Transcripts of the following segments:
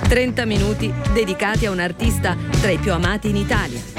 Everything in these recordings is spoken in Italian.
30 minuti dedicati a un artista tra i più amati in Italia.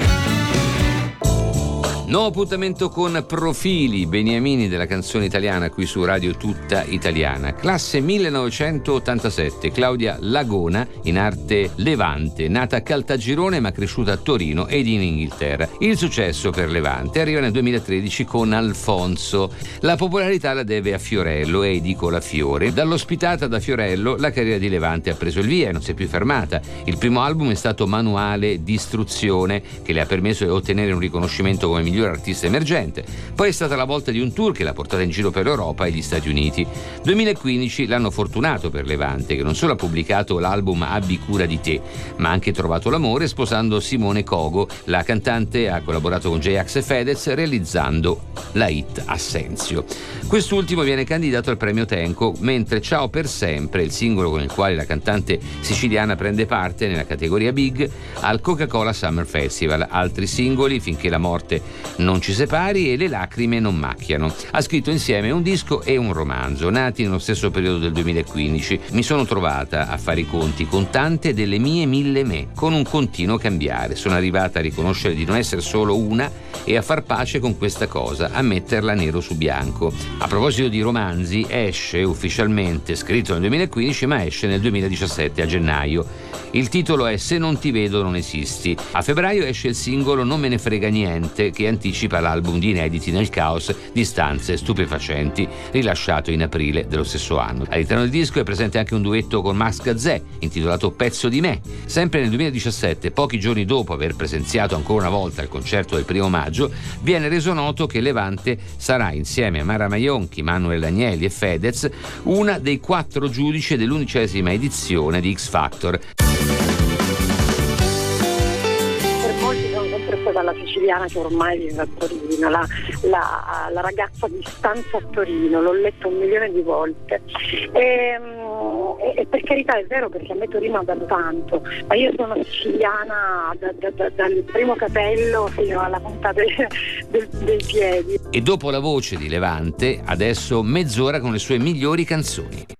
Nuovo appuntamento con Profili, beniamini della canzone italiana qui su Radio Tutta Italiana. Classe 1987, Claudia Lagona, in arte Levante, nata a Caltagirone ma cresciuta a Torino ed in Inghilterra. Il successo per Levante arriva nel 2013 con Alfonso. La popolarità la deve a Fiorello e Edicola Fiore. Dall'ospitata da Fiorello la carriera di Levante ha preso il via e non si è più fermata. Il primo album è stato Manuale di istruzione, che le ha permesso di ottenere un riconoscimento come miglior artista emergente. Poi è stata la volta di un tour che l'ha portata in giro per l'Europa e gli Stati Uniti. 2015 l'anno fortunato per Levante, che non solo ha pubblicato l'album Abbi cura di te, ma ha anche trovato l'amore sposando Simone Cogo. La cantante ha collaborato con J-Ax e Fedez realizzando la hit Assenzio. Quest'ultimo viene candidato al premio Tenco, mentre Ciao per sempre, il singolo con il quale la cantante siciliana prende parte nella categoria Big al Coca-Cola Summer Festival. Altri singoli, Finché la morte non ci separi e Le lacrime non macchiano. Ha scritto insieme un disco e un romanzo, nati nello stesso periodo del 2015. Mi sono trovata a fare i conti con tante delle mie 1000 me, con un continuo cambiare. Sono arrivata a riconoscere di non essere solo una e a far pace con questa cosa, a metterla nero su bianco. A proposito di romanzi, esce ufficialmente, scritto nel 2015, ma esce nel 2017 a gennaio. Il titolo è Se non ti vedo non esisti. A febbraio esce il singolo Non me ne frega niente, che anticipa l'album di inediti nel caos di Stanze stupefacenti, rilasciato in aprile dello stesso anno. All'interno del disco è presente anche un duetto con Max Gazzè, intitolato Pezzo di me. Sempre nel 2017, pochi giorni dopo aver presenziato ancora una volta il concerto del 1 maggio, viene reso noto che Levante sarà, insieme a Mara Maionchi, Manuel Agnelli e Fedez, una dei 4 giudici dell'11ª edizione di X Factor. Dalla siciliana che ormai vive a Torino, la ragazza di stanza a Torino, l'ho letto 1 milione di volte e per carità è vero, perché a me Torino ha dato tanto, ma io sono siciliana dal primo capello fino alla punta dei piedi. E dopo la voce di Levante, adesso mezz'ora con le sue migliori canzoni.